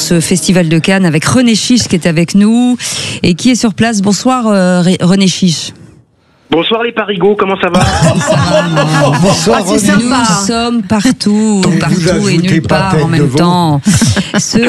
ce festival de Cannes avec René Chiche qui est avec nous et qui est sur place. Bonsoir René Chiche. Bonsoir les parigots, comment ça va? Bonsoir, c'est sympa. Nous sommes partout et nulle part en même temps. Cette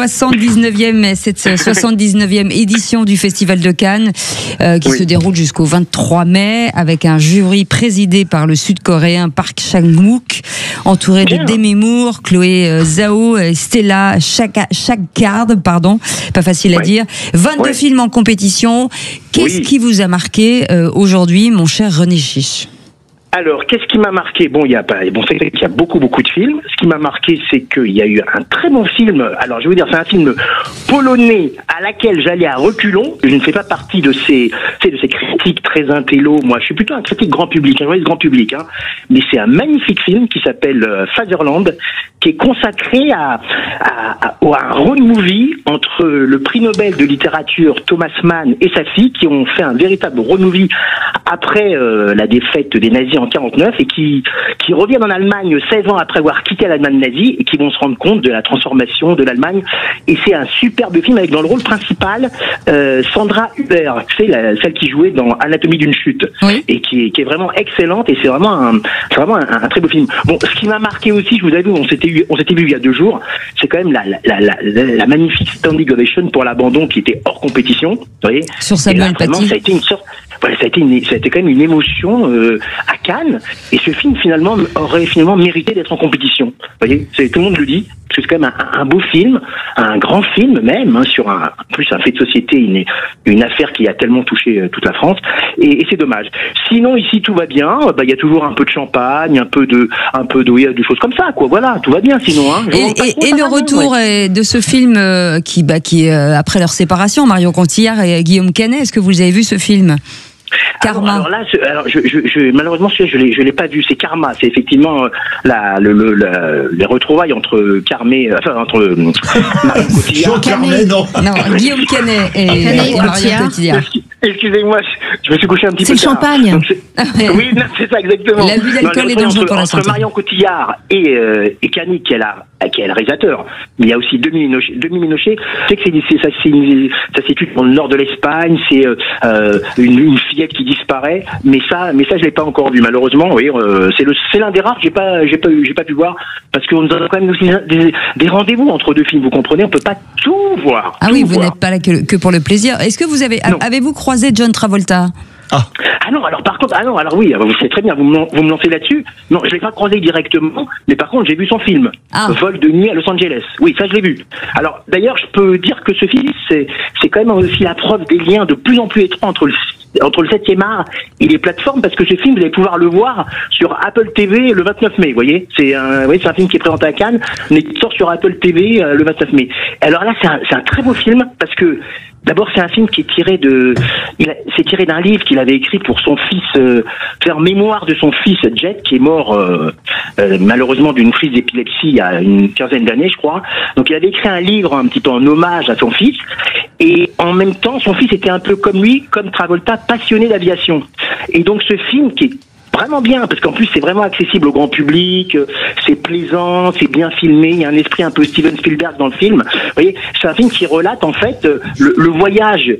79e édition du Festival de Cannes qui se déroule jusqu'au 23 mai avec un jury présidé par le Sud-Coréen Park Chan-wook, entouré de Demi Moore, Chloé Zhao, Stella Shagard, pas facile à dire. 22 films en compétition. Qu'est-ce qui vous a marqué aujourd'hui, mon cher René Chiche? Alors, qu'est-ce qui m'a marqué? C'est vrai qu'il y a beaucoup de films. Ce qui m'a marqué, c'est qu'il y a eu un très bon film. Alors, je veux dire, c'est un film polonais à laquelle j'allais à reculons. Je ne fais pas partie de ces critiques très intello. Moi, je suis plutôt un critique grand public, un journaliste grand public. Mais c'est un magnifique film qui s'appelle Fatherland, qui est consacré à un road movie entre le prix Nobel de littérature Thomas Mann et sa fille, qui ont fait un véritable road movie après la défaite des nazis en 49 et qui reviennent en Allemagne 16 ans après avoir quitté l'Allemagne nazie et qui vont se rendre compte de la transformation de l'Allemagne. Et c'est un superbe film avec dans le rôle principal Sandra Huber, celle qui jouait dans Anatomie d'une chute, et qui est vraiment excellente, et c'est vraiment un très beau film. Bon, ce qui m'a marqué aussi, je vous avoue, on s'était vu il y a 2 jours, c'est quand même la magnifique standing ovation pour l'abandon qui était hors compétition, vous voyez. Sur Samuel Paty. Ça a été une sorte, voilà, ça a été quand même une émotion à Cannes, et ce film aurait finalement mérité d'être en compétition. Vous voyez, tout le monde le dit, parce que c'est quand même un beau film, un grand film même, sur en plus un fait de société, une affaire qui a tellement touché toute la France, et c'est dommage. Sinon ici tout va bien, il y a toujours un peu de champagne, un peu de des choses comme ça, quoi. Voilà, tout va bien sinon. Et le retour de ce film qui après leur séparation, Marion Cotillard et Guillaume Canet, est-ce que vous avez vu ce film? Karma. Alors là, malheureusement, je l'ai pas vu. C'est Karma. C'est effectivement les retrouvailles entre entre Marion Cotillard. Non, Guillaume Canet et Marion Cotillard. Excusez-moi, je me suis couché un petit peu. C'est le champagne. Oui, c'est ça exactement. L'abus d'alcool est dangereux pour la santé. Entre Marion Cotillard et Canet, qui est le réalisateur, mais il y a aussi Demi Ménochet. C'est que ça se situe dans le nord de l'Espagne. C'est une fillette qui disparaît, mais ça je l'ai pas encore vu malheureusement. Oui, c'est l'un des rares que j'ai pas pu voir, parce qu'on nous a quand même aussi des rendez-vous entre 2 films. Vous comprenez, on peut pas tout voir. Vous n'êtes pas là que pour le plaisir. Est-ce que avez-vous croisé John Travolta? Ah non, alors par contre, oui, vous savez très bien, vous me lancez là-dessus. Non, je l'ai pas croisé directement, mais par contre, j'ai vu son film, Vol de nuit à Los Angeles. Oui, ça je l'ai vu. Alors, d'ailleurs, je peux dire que ce film, c'est quand même aussi la preuve des liens de plus en plus étroits entre le 7e art et les plateformes, parce que ce film, vous allez pouvoir le voir sur Apple TV le 29 mai, vous voyez. C'est un film qui est présenté à Cannes, mais qui sort sur Apple TV le 29 mai. Alors là, c'est un très beau film, parce que d'abord, c'est un film qui est tiré d'un livre qu'il avait écrit pour son fils, faire mémoire de son fils Jet, qui est mort malheureusement d'une crise d'épilepsie il y a une 15aine d'années, je crois. Donc, il avait écrit un livre un petit peu en hommage à son fils, et en même temps, son fils était un peu comme lui, comme Travolta, passionné d'aviation. Et donc, ce film qui est vraiment bien, parce qu'en plus c'est vraiment accessible au grand public, c'est plaisant, c'est bien filmé, il y a un esprit un peu Steven Spielberg dans le film. Vous voyez, c'est un film qui relate en fait le voyage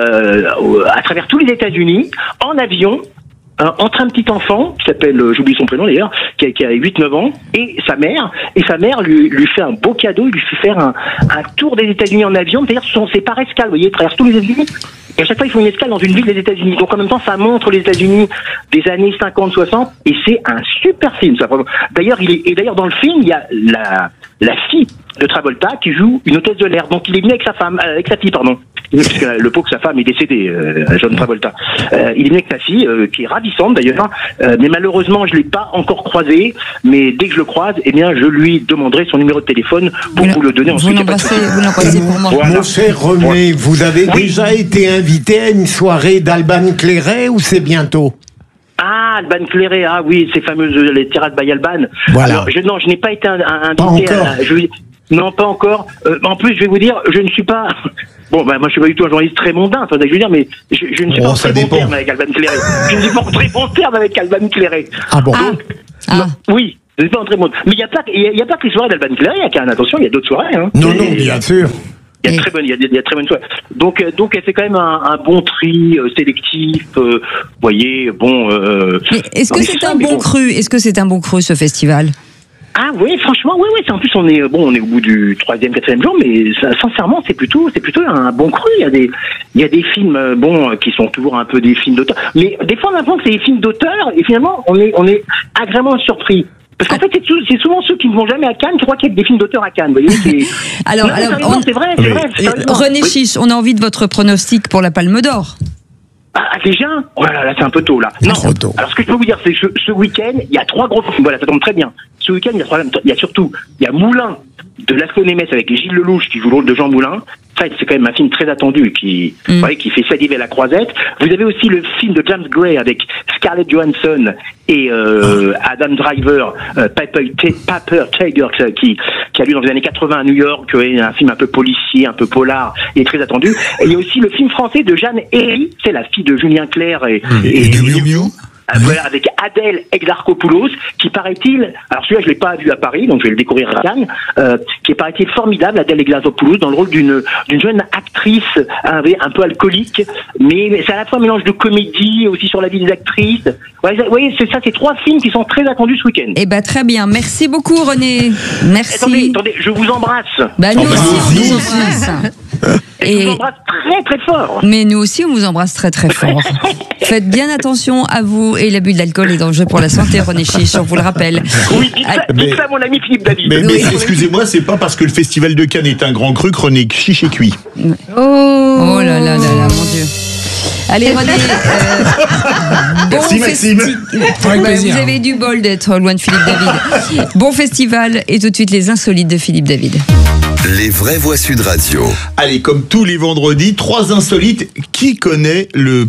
à travers tous les États-Unis en avion, entre un petit enfant qui s'appelle, j'oublie son prénom d'ailleurs, qui a 8-9 ans, et sa mère lui fait un beau cadeau, il lui fait faire un tour des États-Unis en avion. C'est-à-dire c'est par escale, vous voyez, il traverse tous les États-Unis, et à chaque fois ils font une escale dans une ville des États-Unis. Donc en même temps ça montre les États-Unis des années 50-60, et c'est un super film ça. D'ailleurs dans le film il y a la fille de Travolta qui joue une hôtesse de l'air, donc il est venu avec sa fille, parce que le pauvre, sa femme est décédée, John Travolta. Il est venu avec sa fille, qui est ravissante d'ailleurs, mais malheureusement je l'ai pas encore croisé, mais dès que je le croise, eh bien je lui demanderai son numéro de téléphone pour vous le donner ensuite. Vous l'embrassez pour moi. Mon cher René, vous avez déjà été invité à une soirée d'Alban Cléret, ou c'est bientôt? Ah, Alban Cléret, oui, ces fameuses les tirades by Alban. Voilà. Alors, je n'ai pas été invité non, pas encore. En plus, je vais vous dire, je ne suis pas... Bon, moi, je suis pas du tout un journaliste très mondain, je veux dire, mais je ne suis pas en très bon terme avec Alban Cléret. Je ne suis pas en très bon terme avec Alban Cléret. Ah bon? Oui. Vous n'êtes pas en très bon. Mais il n'y a pas que les soirées d'Alban Cléry à Cannes. Attention, il y a d'autres soirées. Hein. Non, bien sûr. Il y a très bonnes soirées. Donc elle fait quand même un bon tri sélectif. Vous voyez, bon. Mais est-ce que c'est un bon cru? Est-ce que c'est un bon cru, ce festival? Ah oui, franchement, oui. En plus, on est au bout du 3e, 4e jour, mais sincèrement, c'est plutôt un bon cru. Il y a des films, qui sont toujours un peu des films d'auteur. Mais des fois, on a l'impression que c'est des films d'auteur, et finalement, on est agréablement surpris. Parce qu'en fait, c'est souvent ceux qui ne vont jamais à Cannes qui croient qu'il y a des films d'auteur à Cannes. Vous voyez, alors, c'est vrai. René Chiche, on a envie de votre pronostic pour la Palme d'Or. Ah, déjà? Oh là, c'est un peu tôt, là. Non. Trop tôt. Alors, ce que je peux vous dire, c'est que ce week-end, il y a 3 gros films. Voilà, ça tombe très bien. Ce week-end, il y a Moulin de Laszlo Nemes avec Gilles Lelouch qui joue le rôle de Jean Moulin. Ça, c'est quand même un film très attendu qui fait saliver la croisette. Vous avez aussi le film de James Gray avec Scarlett Johansson et Adam Driver, Paper Tiger, qui a lieu dans les années 80 à New York, un film un peu policier, un peu polar, et très attendu. Et il y a aussi le film français de Jeanne Herry, c'est la fille de Julien Clerc et de Miu Miu. Voilà, avec Adèle Exarchopoulos, qui paraît-il, alors celui-là je l'ai pas vu à Paris, donc je vais le découvrir à Cannes, qui paraît-il formidable, Adèle Exarchopoulos, dans le rôle d'une jeune actrice un peu alcoolique, mais c'est à la fois un mélange de comédie, aussi sur la vie des actrices. Ouais, vous voyez, c'est 3 films qui sont très attendus ce week-end. Eh ben très bien, merci beaucoup René. Merci. Attendez, je vous embrasse. Nous aussi on vous embrasse. Et je vous embrasse très très fort. Mais nous aussi on vous embrasse très très fort. Faites bien attention à vous et l'abus de l'alcool est dangereux pour la santé, René Chiche, on vous le rappelle. Oui, dites ça à mon ami Philippe David. Mais excusez-moi, c'est pas parce que le Festival de Cannes est un grand cru que René Chiche est cuit. Oh là là, mon Dieu. Allez René, merci Maxime. Vous avez du bol d'être loin de Philippe David. Bon festival et tout de suite les insolites de Philippe David. Les vraies voix Sud Radio. Allez, comme tous les vendredis, 3 insolites. Qui connaît le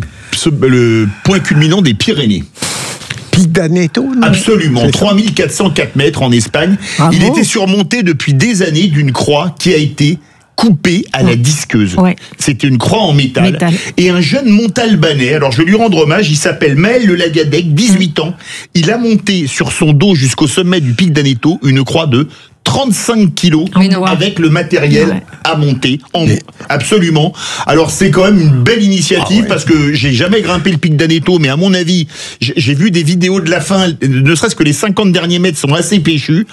point culminant des Pyrénées? Pic d'Aneto? Absolument, 3404 mètres en Espagne. Il était surmonté depuis des années d'une croix qui a été coupé à la disqueuse. Ouais. C'était une croix en métal. Et un jeune montalbanais, alors je vais lui rendre hommage, il s'appelle Maël Le Lagadec, 18 ans. Il a monté sur son dos jusqu'au sommet du pic d'Aneto une croix de 35 kilos avec le matériel à monter absolument. Alors c'est quand même une belle initiative parce que j'ai jamais grimpé le pic d'Aneto, mais à mon avis j'ai vu des vidéos de la fin, ne serait-ce que les 50 derniers mètres sont assez péchus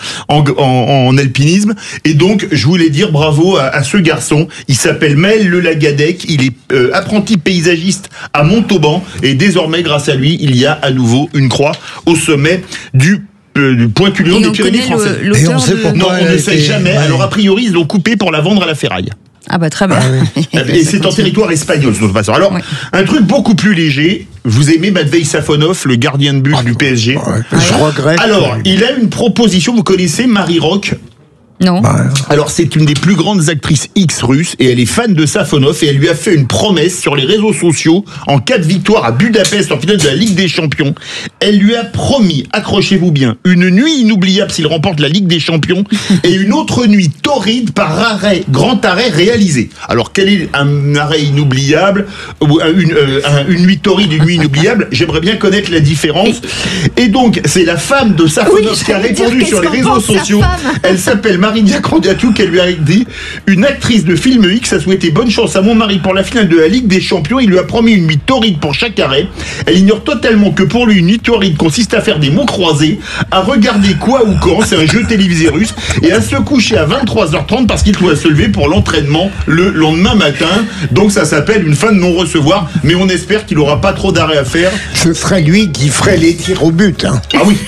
en alpinisme, et donc je voulais dire bravo à ce garçon. Il s'appelle Maël Le Lagadec, il est apprenti paysagiste à Montauban, et désormais grâce à lui il y a à nouveau une croix au sommet du point culminant des Pyrénées françaises. Et on sait pourquoi. Non, on ne sait jamais. Alors a priori, ils l'ont coupé pour la vendre à la ferraille. Ah bah très bien. Et c'est en territoire espagnol, de toute façon. Alors, un truc beaucoup plus léger. Vous aimez Matvei Safonov, le gardien de but du PSG? Je regrette. Alors, il a une proposition. Vous connaissez Marie Rock? Non. Alors c'est une des plus grandes actrices X russes et elle est fan de Safonov et elle lui a fait une promesse sur les réseaux sociaux en cas de victoire à Budapest en finale de la Ligue des Champions. Elle lui a promis, accrochez-vous bien, une nuit inoubliable s'il remporte la Ligue des Champions et une autre nuit torride par grand arrêt réalisé. Alors quel est un arrêt inoubliable ou une nuit torride, une nuit inoubliable? J'aimerais bien connaître la différence. Et donc c'est la femme de Safonov qui a répondu sur les réseaux sociaux. Elle s'appelle Marie Diacrondiatou, qu'elle lui a dit: une actrice de film X a souhaité bonne chance à mon mari pour la finale de la Ligue des Champions. Il lui a promis une nuit torride pour chaque arrêt. Elle ignore totalement que pour lui, une nuit torride consiste à faire des mots croisés, à regarder quoi ou quand, c'est un jeu télévisé russe, et à se coucher à 23h30 parce qu'il doit se lever pour l'entraînement le lendemain matin. Donc ça s'appelle une fin de non-recevoir, mais on espère qu'il n'aura pas trop d'arrêt à faire. Ce serait lui qui ferait les tirs au but. Hein. Ah oui.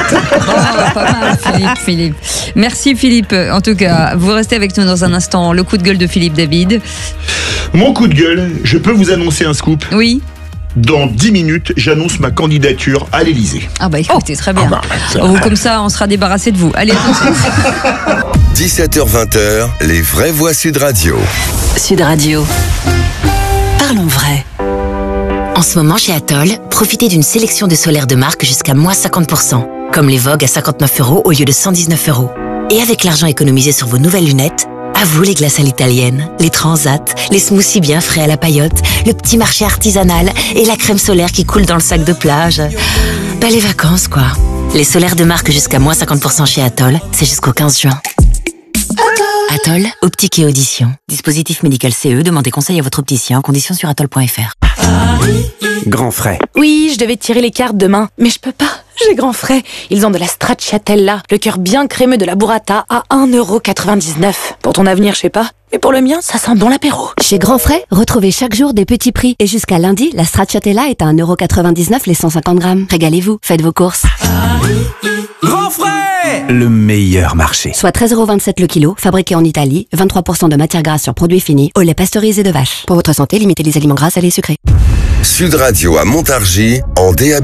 Pas mal, Philippe. Merci Philippe. En tout cas, vous restez avec nous dans un instant. Le coup de gueule de Philippe David. Mon coup de gueule, je peux vous annoncer un scoop? Oui. Dans 10 minutes, j'annonce ma candidature à l'Élysée. Ah bah écoutez, très bien. Comme ça, on sera débarrassé de vous. Allez, tout de suite. 17h-20h, les vraies voix Sud Radio. Sud Radio. Parlons vrai. En ce moment, chez Atoll, profitez d'une sélection de solaires de marque jusqu'à moins 50%. Comme les Vogue à 59 € au lieu de 119 €. Et avec l'argent économisé sur vos nouvelles lunettes, à vous les glaces à l'italienne, les transats, les smoothies bien frais à la paillote, le petit marché artisanal et la crème solaire qui coule dans le sac de plage. Bah les vacances quoi. Les solaires de marque jusqu'à moins 50% chez Atoll, c'est jusqu'au 15 juin. Atoll, optique et audition. Dispositif médical CE, demandez conseil à votre opticien, conditions sur atoll.fr. Grand frais. Oui, je devais tirer les cartes demain, mais je peux pas. J'ai grand frais. Ils ont de la stracciatella, le cœur bien crémeux de la burrata à 1,99€. Pour ton avenir, je sais pas. Mais pour le mien, ça sent bon l'apéro. Chez Grand Frais, retrouvez chaque jour des petits prix. Et jusqu'à lundi, la stracciatella est à 1,99€ les 150 grammes. Régalez-vous, faites vos courses. Grand frais, le meilleur marché. Soit 13,27€ le kilo, fabriqué en Italie, 23% de matière grasse sur produits finis, au lait pasteurisé de vache. Pour votre santé, limitez les aliments gras, salés et sucrés. Sud Radio à Montargis en DAB+.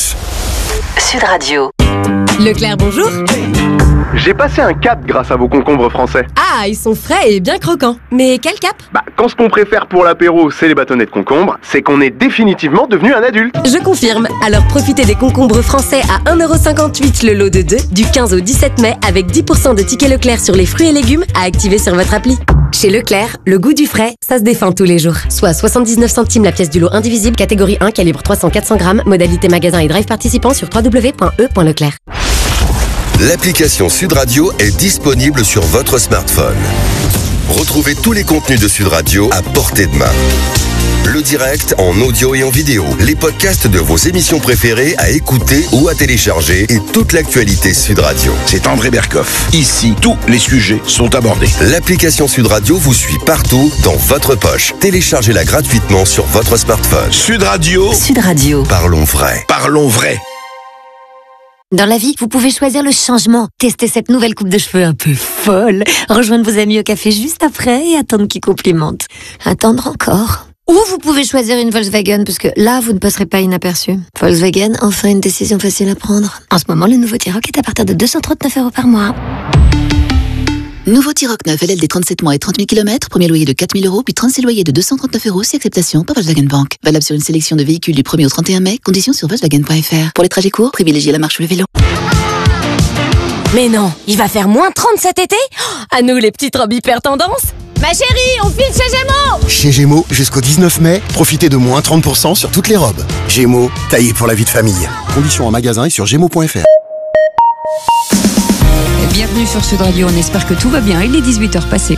Sud Radio. Leclerc, bonjour. J'ai passé un cap grâce à vos concombres français. Ah, ils sont frais et bien croquants. Mais quel cap? Quand ce qu'on préfère pour l'apéro, c'est les bâtonnets de concombre, c'est qu'on est définitivement devenu un adulte. Je confirme. Alors profitez des concombres français à 1,58€ le lot de 2 du 15 au 17 mai avec 10% de tickets Leclerc sur les fruits et légumes à activer sur votre appli. Chez Leclerc, le goût du frais, ça se défend tous les jours. Soit 79 centimes la pièce du lot indivisible, catégorie 1, calibre 300-400 grammes, modalité magasin et drive participant sur www.e.leclerc. L'application Sud Radio est disponible sur votre smartphone. Retrouvez tous les contenus de Sud Radio à portée de main. Le direct en audio et en vidéo, les podcasts de vos émissions préférées à écouter ou à télécharger et toute l'actualité Sud Radio. C'est André Berkoff. Ici, tous les sujets sont abordés. L'application Sud Radio vous suit partout dans votre poche. Téléchargez-la gratuitement sur votre smartphone. Sud Radio. Sud Radio. Parlons vrai. Parlons vrai. Dans la vie, vous pouvez choisir le changement. Testez cette nouvelle coupe de cheveux un peu folle. Rejoindre vos amis au café juste après et attendre qu'ils complimentent. Attendre encore. Ou vous pouvez choisir une Volkswagen, parce que là, vous ne passerez pas inaperçu. Volkswagen, enfin une décision facile à prendre. En ce moment, le nouveau T-Roc est à partir de 239€ par mois. Nouveau T-Roc 9, LLD 37 mois et 30 000 km, premier loyer de 4 000 €, puis 36 loyers de 239€, si acceptation par Volkswagen Bank. Valable sur une sélection de véhicules du 1er au 31 mai, conditions sur Volkswagen.fr. Pour les trajets courts, privilégiez la marche ou le vélo. Mais non, il va faire moins 30 cet été? À nous les petites robes hyper tendance. Ma chérie, on file chez Gémeaux! Chez Gémeaux, jusqu'au 19 mai, profitez de moins 30% sur toutes les robes. Gémeaux, taillé pour la vie de famille. Conditions en magasin et sur Gémeaux.fr. Bienvenue sur Sud Radio, on espère que tout va bien. Il est 18h passé.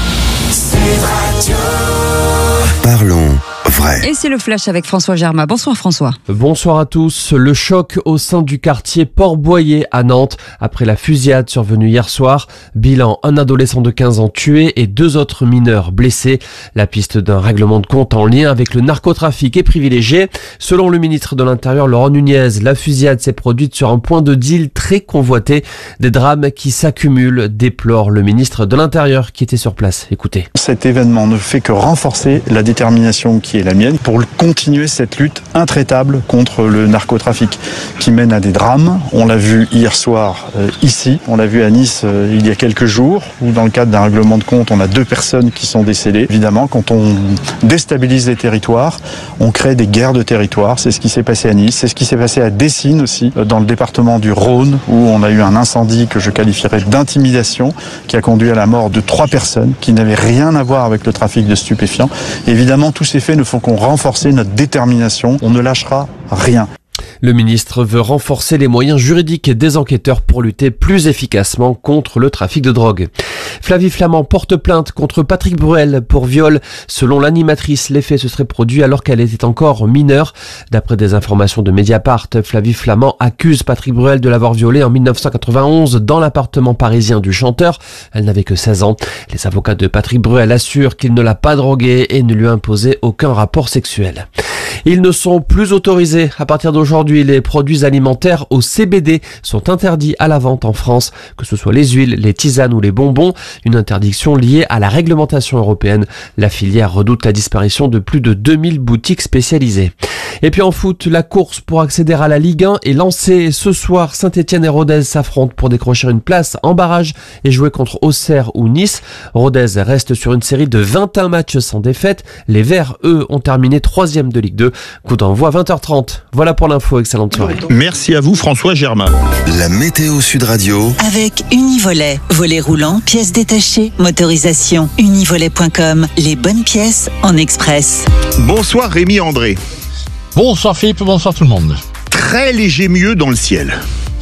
Parlons vrai. Et c'est le flash avec François Germain. Bonsoir François. Bonsoir à tous. Le choc au sein du quartier Port-Boyer à Nantes après la fusillade survenue hier soir. Bilan, un adolescent de 15 ans tué et 2 autres mineurs blessés. La piste d'un règlement de compte en lien avec le narcotrafic est privilégiée. Selon le ministre de l'Intérieur Laurent Nunez, la fusillade s'est produite sur un point de deal très convoité. Des drames qui s'accumulent, déplore le ministre de l'Intérieur qui était sur place. Écoutez. Cet événement ne fait que renforcer la détermination qui est la mienne pour continuer cette lutte intraitable contre le narcotrafic qui mène à des drames. On l'a vu hier soir ici, on l'a vu à Nice il y a quelques jours où dans le cadre d'un règlement de compte on a 2 personnes qui sont décédées. Évidemment quand on déstabilise les territoires, on crée des guerres de territoire. C'est ce qui s'est passé à Nice, c'est ce qui s'est passé à Dessines aussi dans le département du Rhône où on a eu un incendie que je qualifierais d'intimidation qui a conduit à la mort de 3 personnes qui n'avaient rien à voir avec le trafic de stupéfiants. Évidemment tous ces faits ne font qu'on renforcer notre détermination. On ne lâchera rien. Le ministre veut renforcer les moyens juridiques des enquêteurs pour lutter plus efficacement contre le trafic de drogue. Flavie Flament porte plainte contre Patrick Bruel pour viol. Selon l'animatrice, les faits se seraient produits alors qu'elle était encore mineure. D'après des informations de Mediapart, Flavie Flament accuse Patrick Bruel de l'avoir violée en 1991 dans l'appartement parisien du chanteur. Elle n'avait que 16 ans. Les avocats de Patrick Bruel assurent qu'il ne l'a pas droguée et ne lui a imposé aucun rapport sexuel. Ils ne sont plus autorisés. À partir d'aujourd'hui, les produits alimentaires au CBD sont interdits à la vente en France, que ce soit les huiles, les tisanes ou les bonbons. Une interdiction liée à la réglementation européenne. La filière redoute la disparition de plus de 2000 boutiques spécialisées. Et puis en foot, la course pour accéder à la Ligue 1 est lancée. Ce soir, Saint-Etienne et Rodez s'affrontent pour décrocher une place en barrage et jouer contre Auxerre ou Nice. Rodez reste sur une série de 21 matchs sans défaite. Les Verts, eux, ont terminé 3e de Ligue 2. Coup d'envoi 20h30. Voilà pour l'info, excellente soirée. Merci à vous François Germain. La météo Sud Radio. Avec Univolet. Volet roulant, pièces détachées, motorisation. Univolet.com. Les bonnes pièces en express. Bonsoir Rémi André. Bonsoir Philippe, bonsoir tout le monde. Très léger mieux dans le ciel.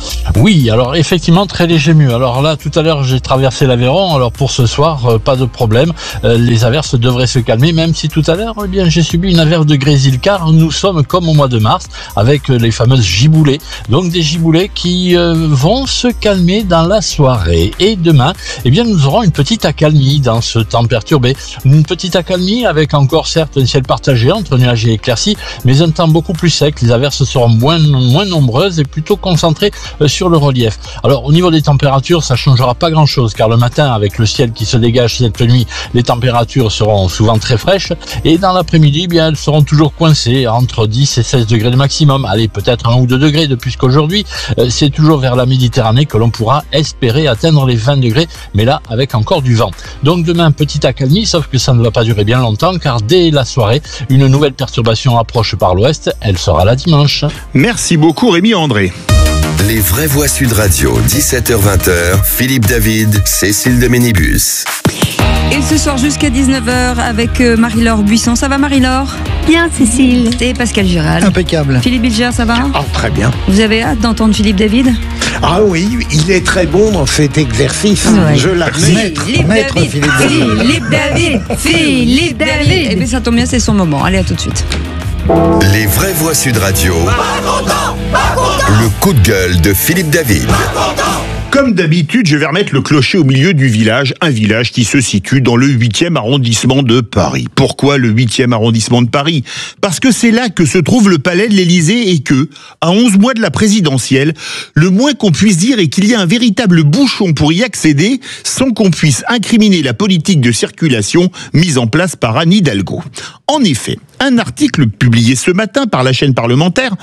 Oui, alors effectivement très léger mieux. Alors là, tout à l'heure, j'ai traversé l'Aveyron. Alors pour ce soir, pas de problème. Les averses devraient se calmer, même si tout à l'heure, eh bien, j'ai subi une averse de grésil, car nous sommes comme au mois de mars avec les fameuses giboulées. Donc des giboulées qui vont se calmer dans la soirée. Et demain, eh bien, nous aurons une petite accalmie dans ce temps perturbé. Une petite accalmie avec encore certes un ciel partagé entre nuages et éclaircies, mais un temps beaucoup plus sec. Les averses seront moins nombreuses et plutôt concentrées sur le relief. Alors au niveau des températures, ça changera pas grand chose, car le matin, avec le ciel qui se dégage cette nuit, les températures seront souvent très fraîches, et dans l'après-midi, bien, elles seront toujours coincées entre 10 et 16 degrés de maximum. Allez, peut-être 1 ou 2 degrés, de plus qu'aujourd'hui, c'est toujours vers la Méditerranée que l'on pourra espérer atteindre les 20 degrés, mais là, avec encore du vent. Donc demain, petite accalmie, sauf que ça ne va pas durer bien longtemps, car dès la soirée, une nouvelle perturbation approche par l'ouest, elle sera là dimanche. Merci beaucoup Rémi André. Les vraies voix Sud Radio, 17h-20h, Philippe David, Cécile de Ménibus. Et ce soir jusqu'à 19h avec Marie-Laure Buisson. Ça va Marie-Laure? Bien Cécile. Et Pascal Giral. Impeccable. Philippe Bilger, ça va? Ah, très bien. Vous avez hâte d'entendre Philippe David? Ah oui, il est très bon dans cet exercice. Ouais. Je l'admets. Maître Philippe David. Philippe David. Eh bien ça tombe bien, c'est son moment. Allez, à tout de suite. Les vraies voix Sud Radio. Le coup de gueule de Philippe David. Comme d'habitude, je vais remettre le clocher au milieu du village, un village qui se situe dans le 8e arrondissement de Paris. Pourquoi le 8e arrondissement de Paris? Parce que c'est là que se trouve le palais de l'Élysée et que, à 11 mois de la présidentielle, le moins qu'on puisse dire est qu'il y a un véritable bouchon pour y accéder sans qu'on puisse incriminer la politique de circulation mise en place par Anne Hidalgo. En effet, un article publié ce matin par la chaîne parlementaire,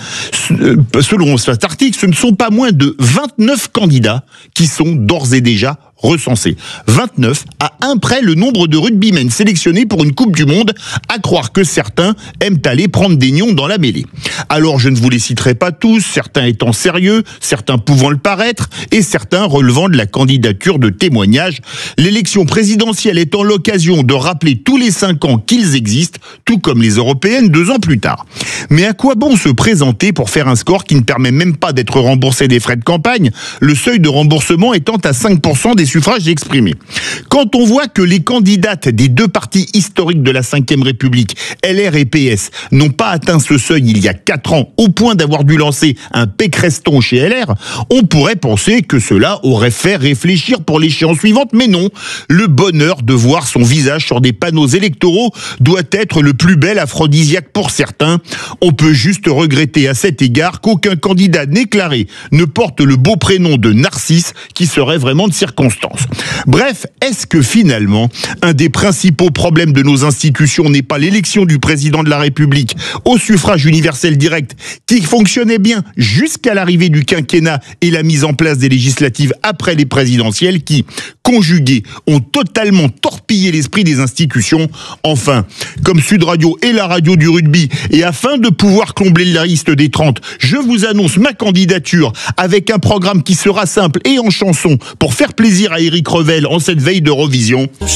selon cet article, ce ne sont pas moins de 29 candidats qui sont d'ores et déjà recensés. 29, à un près le nombre de rugbymen sélectionnés pour une Coupe du Monde, à croire que certains aiment aller prendre des nions dans la mêlée. Alors je ne vous les citerai pas tous, certains étant sérieux, certains pouvant le paraître, et certains relevant de la candidature de témoignage. L'élection présidentielle étant l'occasion de rappeler tous les 5 ans qu'ils existent, tout comme les européennes 2 ans plus tard. Mais à quoi bon se présenter pour faire un score qui ne permet même pas d'être remboursé des frais de campagne, le seuil de remboursement étant à 5% des suffrages exprimés. Quand on voit que les candidates des 2 partis historiques de la Ve République, LR et PS, n'ont pas atteint ce seuil il y a 4 ans, au point d'avoir dû lancer un pécreston chez LR, on pourrait penser que cela aurait fait réfléchir pour l'échéance suivante, mais non. Le bonheur de voir son visage sur des panneaux électoraux doit être le plus bel aphrodisiaque pour certains. On peut juste regretter à cet égard qu'aucun candidat déclaré ne porte le beau prénom de Narcisse, qui serait vraiment de circonstance. Bref, est-ce que finalement, un des principaux problèmes de nos institutions n'est pas l'élection du président de la République au suffrage universel direct, qui fonctionnait bien jusqu'à l'arrivée du quinquennat et la mise en place des législatives après les présidentielles qui, conjuguées, ont totalement torpillé l'esprit des institutions? Enfin, comme Sud Radio est la radio du rugby, et afin de pouvoir combler la liste des 30, je vous annonce ma candidature avec un programme qui sera simple et en chanson pour faire plaisir à Éric Revel en cette veille d'Eurovision.